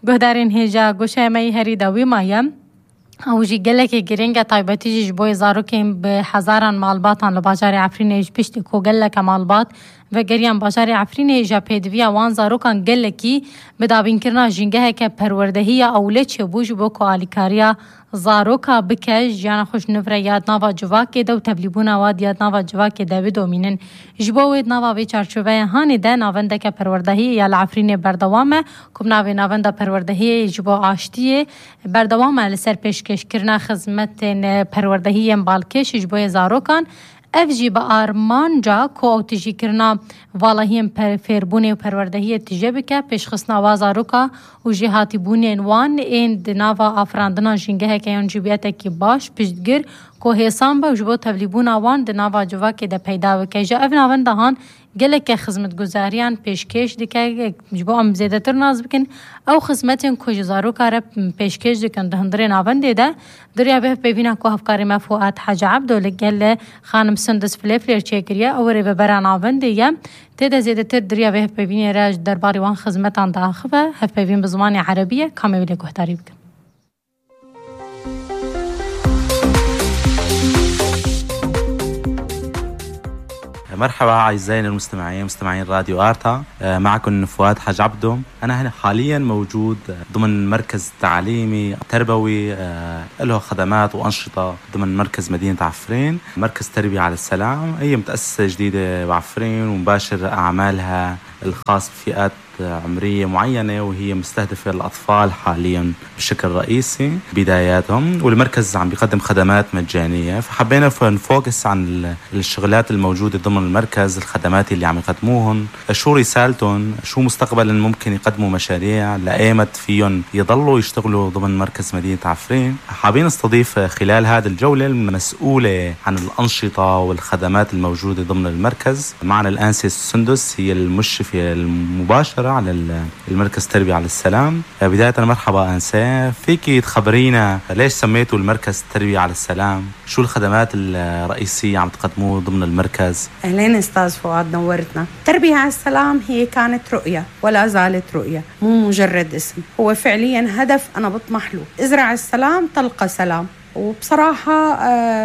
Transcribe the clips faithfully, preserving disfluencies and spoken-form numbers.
گهدارین هیجا گوشه می هری داوی مایم او جی گله که گرینگه تایبتی جی بوی زارو که به هزاران مالباتان لباجار عفرین ایج پشت کو گله که مالبات و گریان باجار عفرین ایجا پیدوی وان زارو کان گله کی بدابین کرنا جنگه که پروردهی اوله چه بوش بو کو آلیکاریا زارو کا بکش جانا خوش نفره یاد ناوا جواکی دو تبلیبونا واد یاد ناوا جواکی دو دومینن جبوید ناوا وی چارچوبه هانی ده ناونده که پروردهی یا العفرین بردوامه کم ناوی ناونده پروردهی جبو آشتیه بردوامه لسر پیشکش کرنا خزمت پروردهی بالکش جبوی زارو کان افجی با آرمان جا کو او تجی کرنا والهیم پر فیربونی و پروردهی تجربه که پیش خصنا وازارو که و جهاتی بونی وان این دناوا آفراندنا جنگه که اون جبیت کی باش پیشگیر کو حسام با جبو تبلیبونا وان دناوا جوا که ده پیدا و که جا افنا وان دهان گله که خدمت گزاریان پیشکش دیگه جبو ام زیاده تر ناز بکن او خدمتین کو جزارو کار پیشکش دیگه دهندره ناون دیده دریا به ببینا کو افکار مفوعات حاج عبدو لگل خانم سندس فلفلر چیکریه او ری به بران ناون دیگه تدا زیاده تر دریا به ببینی راج درباری وان خدمتان داخبه هف ببین به زبان عربیه کامل گهداری بکن. مرحبا أعزائنا المستمعين مستمعين راديو آرتا، معكم فؤاد حاج عبدو. أنا هنا حاليا موجود ضمن مركز تعليمي تربوي له خدمات وأنشطة ضمن مركز مدينة عفرين، مركز تربية على السلام. هي متأسسة جديدة بعفرين ومباشر أعمالها الخاص بفئات عمرية معينة وهي مستهدفة الأطفال حاليا بشكل رئيسي بداياتهم، والمركز عم بيقدم خدمات مجانية. فحبينا نفوكس عن الشغلات الموجودة ضمن المركز، الخدمات اللي عم يقدموهن، شو رسالتهم، شو مستقبلا ممكن يقدموا مشاريع لأيمت فيهم يضلوا يشتغلوا ضمن مركز مدينة عفرين. حابين نستضيف خلال هذه الجولة المسؤولة عن الأنشطة والخدمات الموجودة ضمن المركز. معنا الآنسة سندس، هي المشرفة المباشرة على المركز تربية على السلام. بداية مرحبا أنسة، فيكي تخبرينا ليش سميتوا المركز تربية على السلام؟ شو الخدمات الرئيسية عم تقدموه ضمن المركز؟ أهلين أستاذ فؤاد، نورتنا. تربية على السلام هي كانت رؤية ولا زالت رؤية، مو مجرد اسم، هو فعليا هدف أنا بطمح له. ازرع السلام تلقى سلام. وبصراحة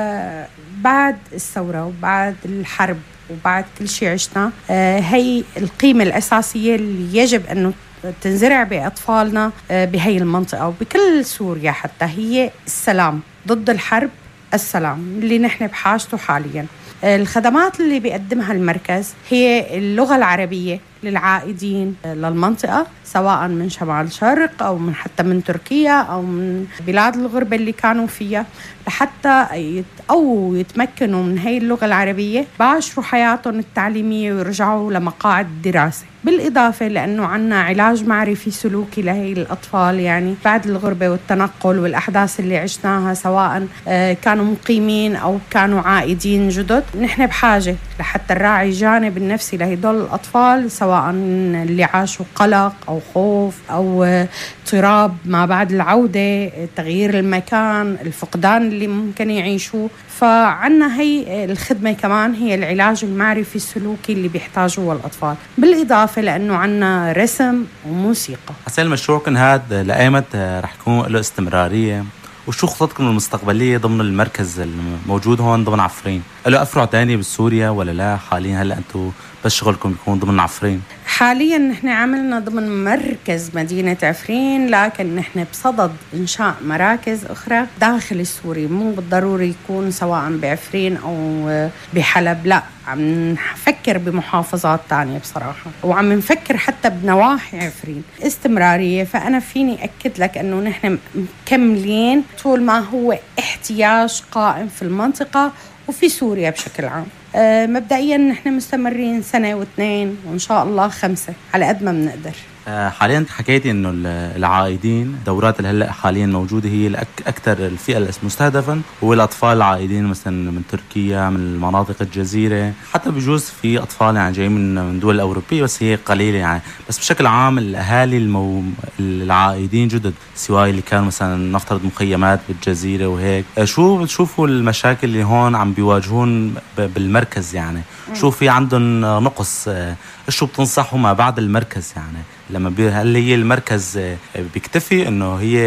آه بعد الثورة وبعد الحرب وبعد كل شيء عشنا، آه هي القيمة الأساسية اللي يجب أنه تنزرع بأطفالنا آه بهي المنطقة وبكل سوريا حتى، هي السلام. ضد الحرب السلام اللي نحن بحاجته حاليا. آه الخدمات اللي بيقدمها المركز هي اللغة العربية للعائدين للمنطقة، سواء من شمال شرق أو من حتى من تركيا أو من بلاد الغربة اللي كانوا فيها، لحتى يت أو يتمكنوا من هاي اللغة العربية بعشروا حياتهم التعليمية ويرجعوا لمقاعد الدراسة. بالإضافة لأنه عنا علاج معرفي سلوكي لهي الأطفال، يعني بعد الغربة والتنقل والأحداث اللي عشناها، سواء كانوا مقيمين أو كانوا عائدين جدد، نحن بحاجة لحتى نراعي الجانب النفسي لهدول الأطفال، سواء اللي عاشوا قلق أو خوف أو اضطراب ما بعد العودة، تغيير المكان، الفقدان اللي ممكن يعيشوه. فعنا هي الخدمة كمان هي العلاج المعرفي السلوكي اللي بيحتاجوه الأطفال، بالإضافة لأنه عنا رسم وموسيقى. حسين المشروعكم هذا لأيمت رح يكون له استمرارية، وشو خططكم المستقبلية ضمن المركز الموجود هون ضمن عفرين؟ له أفرع تانية بسوريا ولا لا؟ حاليا هلأ أنتوا بس شغلكم يكون ضمن عفرين؟ حاليا نحن عملنا ضمن مركز مدينة عفرين، لكن نحن بصدد إنشاء مراكز أخرى داخل سوريا، مو بالضروري يكون سواء بعفرين أو بحلب، لا، عم نفكر بمحافظات تانية بصراحة، وعم نفكر حتى بنواحي عفرين. استمرارية، فأنا فيني أكد لك أنه نحن مكملين طول ما هو احتياج قائم في المنطقة وفي سوريا بشكل عام. أه مبدئيا نحن مستمرين سنة واثنين وإن شاء الله خمسة على قد ما بنقدر. حاليا حكيتي انه العائدين، دورات اللي هلا حاليا موجوده هي الاكثر الفئه المستهدفه هو الاطفال العائدين مثلا من تركيا، من المناطق الجزيره، حتى بجوز في اطفال يعني جايين من دول اوروبيه بس هي قليله يعني. بس بشكل عام الاهالي المو... العائدين جدد، سواء اللي كانوا مثلا نفترض مخيمات بالجزيره وهيك، شو بتشوفوا المشاكل اللي هون عم بيواجهون بالمركز المركز يعني شو في عندهم نقص، شو بتنصحوا ما بعد المركز يعني لما بي هل هي المركز بيكتفي انه هي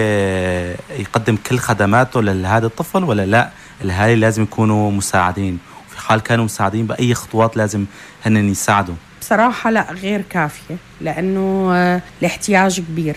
يقدم كل خدماته لهذا الطفل ولا لا الاهالي لازم يكونوا مساعدين، وفي حال كانوا مساعدين باي خطوات لازم هن يساعدوا؟ بصراحة لا، غير كافية، لأنه الاحتياج كبير.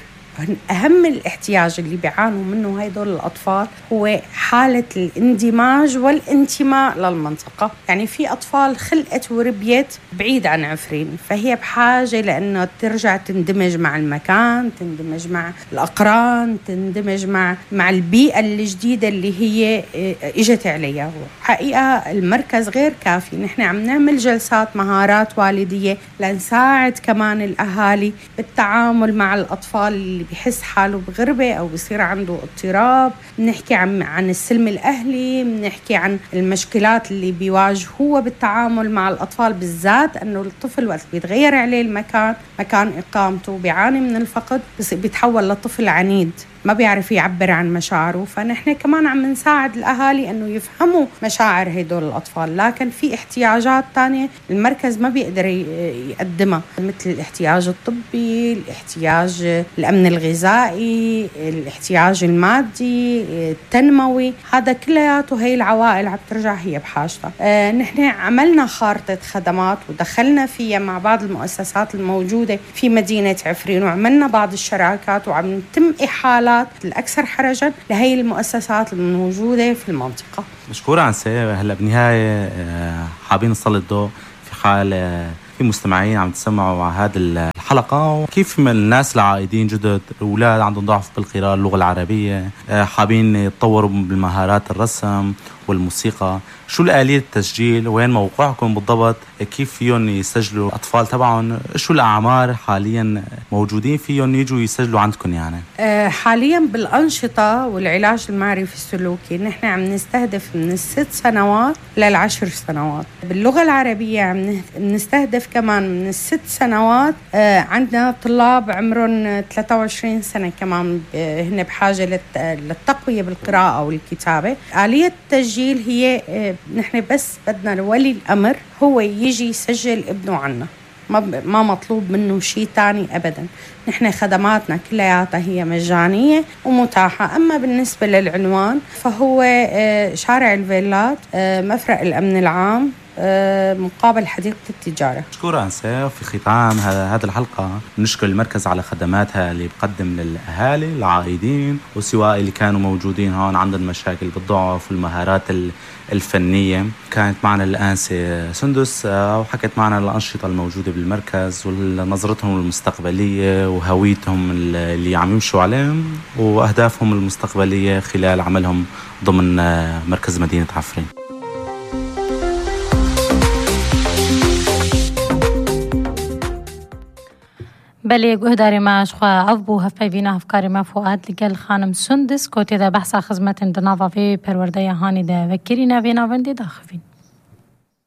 أهم الاحتياج اللي بيعانوا منه هيدول الأطفال هو حالة الاندماج والانتماء للمنطقة. يعني في أطفال خلقت وربيت بعيد عن عفرين، فهي بحاجة لأنه ترجع تندمج مع المكان، تندمج مع الأقران، تندمج مع مع البيئة الجديدة اللي هي إجت عليها. حقيقة المركز غير كافي. نحن عم نعمل جلسات مهارات والدية لنساعد كمان الأهالي بالتعامل مع الأطفال اللي بيحس حاله بغربة أو بيصير عنده اضطراب. بنحكي عن عن السلم الأهلي، بنحكي عن المشكلات اللي بيواجهوها بالتعامل مع الأطفال، بالذات أنه الطفل وقت بيتغير عليه المكان، مكان إقامته، بيعاني من الفقد، بس بيتحول لطفل عنيد ما بيعرف يعبر عن مشاعره. فنحن كمان عم نساعد الأهالي أنه يفهموا مشاعر هدول الأطفال، لكن في احتياجات تانية المركز ما بيقدر يقدمها، مثل الاحتياج الطبي، الاحتياج الأمن الغذائي، الاحتياج المادي، التنموي. هذا كلياته هي العوائل عم ترجع هي بحاجتها. اه نحن عملنا خارطة خدمات ودخلنا فيها مع بعض المؤسسات الموجودة في مدينة عفرين، وعملنا بعض الشراكات وعم نتم إحالة الأكثر حرجاً لهي المؤسسات الموجودة في المنطقة. مشكورة أنسة. هلأ بالنهاية حابين نسلط الضوء في حال في مستمعين عم تسمعوا هذه الحلقة، وكيف من الناس العائدين جدد أولاد عندهم ضعف بالقراءة اللغة العربية، حابين يتطوروا بالمهارات الرسم والموسيقى، شو الآلية التسجيل؟ وين موقعكم بالضبط؟ كيف فيهم يسجلوا الأطفال تبعهم؟ شو الأعمار حاليا موجودين فيهم يجوا يسجلوا عندكم يعني؟ أه حاليا بالأنشطة والعلاج المعرفي السلوكي نحن عم نستهدف من الست سنوات للعشر سنوات. باللغة العربية عم نستهدف كمان من الست سنوات. أه عندنا طلاب عمرهم ثلاثة وعشرين سنة كمان هن بحاجة للتقوية بالقراءة والكتابة. آلية التسجيل هي أه نحن بس بدنا ولي الأمر هو يجي يسجل ابنه عنا، ما ما مطلوب منه شيء تاني أبدا. نحن خدماتنا كلياتها هي مجانية ومتاحة. أما بالنسبة للعنوان فهو شارع الفيلات، مفرق الأمن العام، مقابل حديقة التجارة. شكرا أنسة. في ختام هذه الحلقة نشكر المركز على خدماتها اللي بقدم للأهالي العائدين، وسواء اللي كانوا موجودين هون عندهم مشاكل بالضعف والمهارات الفنية. كانت معنا الآنسة سندس وحكت معنا الأنشطة الموجودة بالمركز ونظرتهم المستقبلية وهويتهم اللي عم يمشوا عليهم وأهدافهم المستقبلية خلال عملهم ضمن مركز مدينة عفرين. بله گهداری ماش خوا عفبو هفته بینا هفکاری ما فواد لگل خانم سندس کوتی دا بحثا خدمت اندناوا وی پرورده هانی دا وکری نوینا وندی داخوین.